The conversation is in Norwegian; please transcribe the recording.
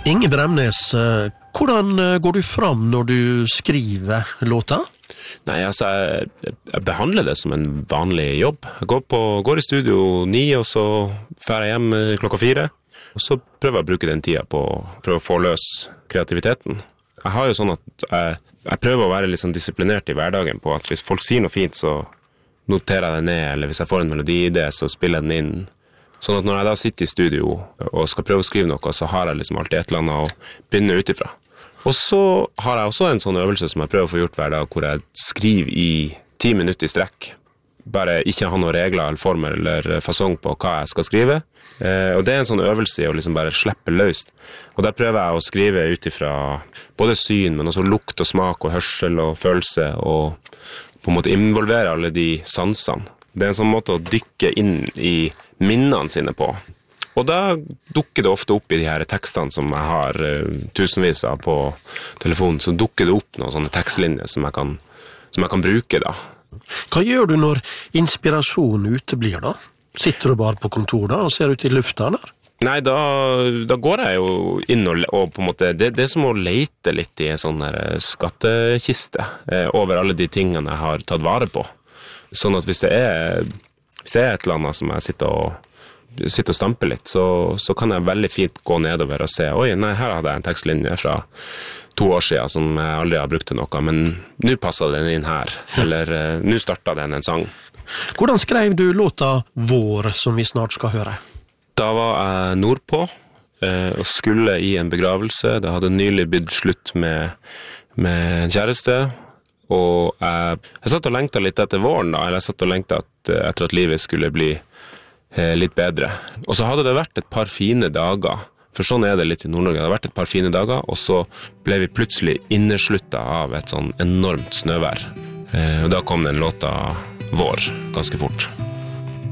Inge Bremnes, hvordan går du fram når du skriver låta? Nei, altså, jeg behandler det som en vanlig jobb. Jeg går i studio 9, og så fer jeg hjem klokka 4. Og så prøver jeg å bruke den tida på å prøve å få løs kreativiteten. Jeg har jo sånn at jeg prøver å være litt sånn disiplinert i hverdagen på at hvis folk sier noe fint, så noterer jeg det ned, eller hvis jeg får en melodiidé, så spiller jeg den inn. Sånn at når jeg da sitter i studio og skal prøve å skrive noe, så har jeg liksom alltid et eller annet å begynne utifra. Og så har jeg også en sånn øvelse som jeg prøver å få gjort hver dag, hvor jeg skriver i 10 minutter i strekk. Bare ikke ha noen regler eller former eller fasong på hva jeg skal skrive. Og det er en sånn øvelse i å liksom bare slippe løst. Og der prøver jeg å skrive utifra både syn, men også lukt og smak og hørsel og følelse, og på en måte involvere alle de sansene. Det er en sånn måte å dykke inn i minnene sine på. Og da dukker det ofte opp i de her tekstene som jeg har tusenvis av på telefonen, så dukker det opp noen sånne tekstlinjer som jeg kan bruke da. Hva gjør du når inspirasjonen uteblir da? Sitter du bare på kontor da og ser ut i lufta der? Nei, da går jeg jo inn og på en måte, det er som å lete litt i en sånn der skattkiste over alle de tingene jeg har tatt vare på. Sånn at hvis det er et eller annet som jeg sitter og stamper litt, så kan jeg veldig fint gå nedover og se, oi, nei, her hadde jeg en tekstlinje fra 2 år siden som jeg aldri har brukt til noe, men nå passet den inn her, eller nå startet den en sang. Hvordan skrev du låta Vår, som vi snart skal høre? Da var jeg nordpå og skulle i en begravelse. Det hadde nylig blitt slutt med en kjæreste, og jeg satt og lengtet litt etter våren da, eller jeg satt og lengtet etter at livet skulle bli litt bedre. Og så hadde det vært et par fine dager, for sånn er det litt i Nord-Norge. Det hadde vært et par fine dager, og så ble vi plutselig innesluttet av et sånn enormt snøvær. Og da kom den låta Vår ganske fort.